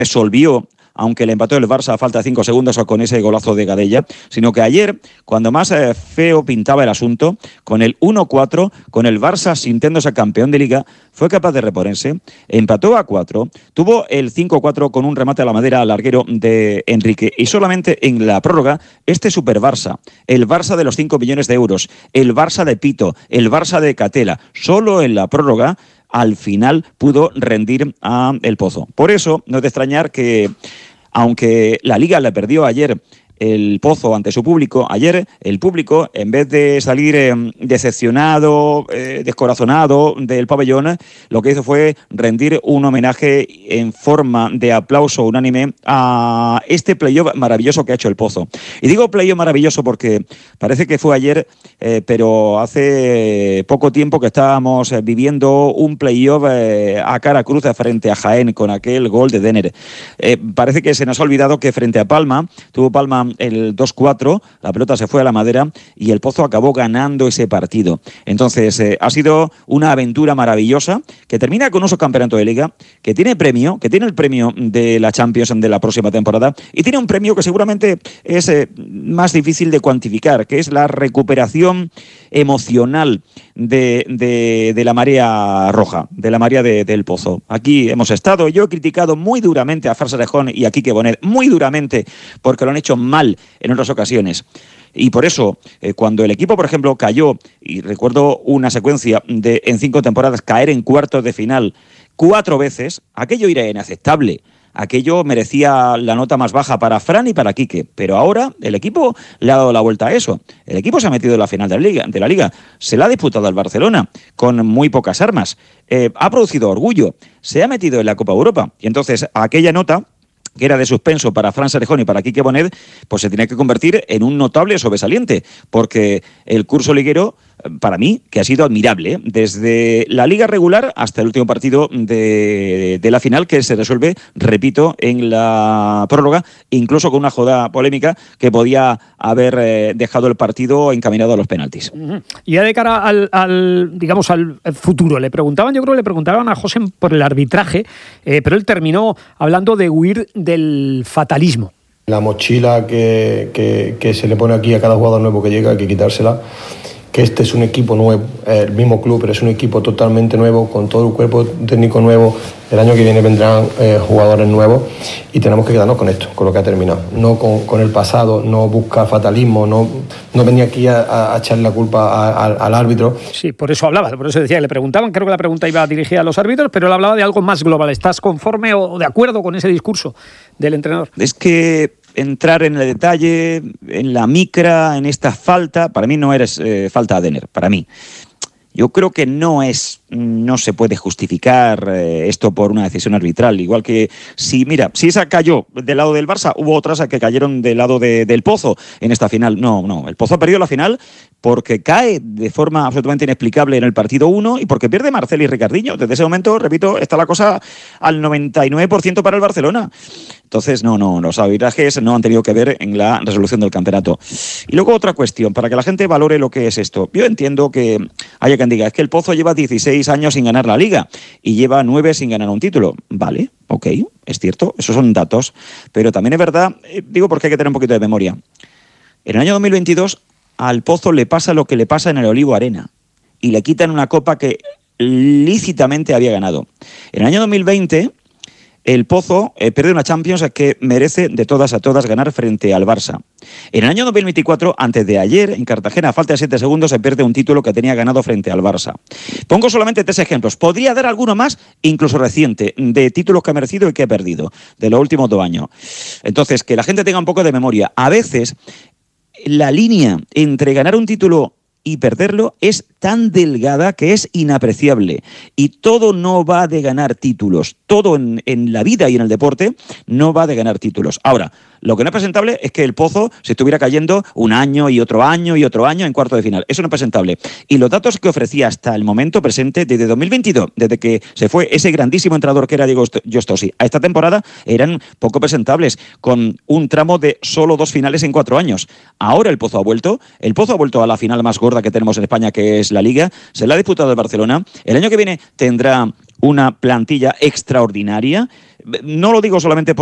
resolvió, aunque le empató el Barça a falta de 5 segundos o con ese golazo de Gadella, sino que ayer, cuando más feo pintaba el asunto, con el 1-4, con el Barça sintiéndose campeón de Liga, fue capaz de reponerse, empató a 4, tuvo el 5-4 con un remate a la madera al larguero de Enrique, y solamente en la prórroga, este Super Barça, el Barça de los 5 millones de euros, el Barça de Pito, el Barça de Catela, solo en la prórroga, al final pudo rendir a el Pozo. Por eso, no es de extrañar que, aunque la Liga le perdió ayer el Pozo ante su público, ayer el público, en vez de salir decepcionado, descorazonado del pabellón, lo que hizo fue rendir un homenaje en forma de aplauso unánime a este playoff maravilloso que ha hecho el Pozo. Y digo playoff maravilloso porque parece que fue ayer, pero hace poco tiempo que estábamos viviendo un playoff a cara cruz frente a Jaén con aquel gol de Denner. Parece que se nos ha olvidado que frente a Palma, tuvo Palma el 2-4, la pelota se fue a la madera y el Pozo acabó ganando ese partido. Entonces, ha sido una aventura maravillosa que termina con un subcampeonato de Liga, que tiene premio, que tiene el premio de la Champions de la próxima temporada y tiene un premio que seguramente es más difícil de cuantificar, que es la recuperación emocional de la marea roja, de la marea del Pozo. Aquí hemos estado, yo he criticado muy duramente a Fran Sarejón y a Quique Bonet, muy duramente, porque lo han hecho mal en otras ocasiones. Y por eso, cuando el equipo, por ejemplo, cayó, y recuerdo una secuencia de en 5 temporadas caer en cuartos de final 4 veces, aquello era inaceptable. Aquello merecía la nota más baja para Fran y para Quique, pero ahora el equipo le ha dado la vuelta a eso. El equipo se ha metido en la final de la Liga, se la ha disputado al Barcelona con muy pocas armas, ha producido orgullo, se ha metido en la Copa Europa y entonces aquella nota que era de suspenso para Fran Sarejón y para Quique Bonet, pues se tenía que convertir en un notable sobresaliente, porque el curso liguero, para mí, que ha sido admirable, desde la Liga regular hasta el último partido de la final, que se resuelve, repito, en la prórroga, incluso con una jugada polémica que podía haber dejado el partido encaminado a los penaltis. Y ya de cara al futuro, le preguntaban a José por el arbitraje, pero él terminó hablando de huir del fatalismo. La mochila que se le pone aquí a cada jugador nuevo que llega hay que quitársela, que este es un equipo nuevo, el mismo club, pero es un equipo totalmente nuevo, con todo el cuerpo técnico nuevo. El año que viene vendrán jugadores nuevos y tenemos que quedarnos con esto, con lo que ha terminado, no con el pasado, no buscar fatalismo, no venir aquí a echarle la culpa al árbitro. Sí, por eso hablaba, por eso decía que le preguntaban, creo que la pregunta iba dirigida a los árbitros, pero él hablaba de algo más global. ¿Estás conforme o de acuerdo con ese discurso del entrenador? Es que entrar en el detalle, en la micra, en esta falta, para mí no eres falta a Denner, para mí. Yo creo que no se puede justificar esto por una decisión arbitral. Igual que si esa cayó del lado del Barça, hubo otras que cayeron del lado del Pozo en esta final. No, el Pozo ha perdido la final porque cae de forma absolutamente inexplicable en el partido 1 y porque pierde Marcel y Ricardinho. Desde ese momento, repito, está la cosa al 99% para el Barcelona. Entonces, no, los arbitrajes no han tenido que ver en la resolución del campeonato. Y luego otra cuestión, para que la gente valore lo que es esto. Yo entiendo que haya quien diga, es que el Pozo lleva 16 años sin ganar la Liga y lleva 9 sin ganar un título. Vale, ok, es cierto, esos son datos. Pero también es verdad, digo porque hay que tener un poquito de memoria. En el año 2022 al Pozo le pasa lo que le pasa en el Olivo Arena y le quitan una copa que lícitamente había ganado. En el año 2020... el Pozo pierde una Champions que merece de todas a todas ganar frente al Barça. En el año 2024, antes de ayer, en Cartagena, a falta de 7 segundos, se pierde un título que tenía ganado frente al Barça. Pongo solamente 3 ejemplos. Podría dar alguno más, incluso reciente, de títulos que ha merecido y que ha perdido, de los últimos 2 años. Entonces, que la gente tenga un poco de memoria. A veces, la línea entre ganar un título y perderlo es tan delgada que es inapreciable. Y todo no va de ganar títulos. Todo en la vida y en el deporte no va de ganar títulos. Ahora, lo que no es presentable es que el Pozo se estuviera cayendo un año y otro año en cuarto de final. Eso no es presentable. Y los datos que ofrecía hasta el momento presente, desde 2022, desde que se fue ese grandísimo entrenador que era Diego Giustosi, a esta temporada eran poco presentables, con un tramo de solo 2 finales en 4 años. Ahora el Pozo ha vuelto a la final más gorda que tenemos en España, que es la Liga. Se la ha disputado el Barcelona. El año que viene tendrá una plantilla extraordinaria. No lo digo solamente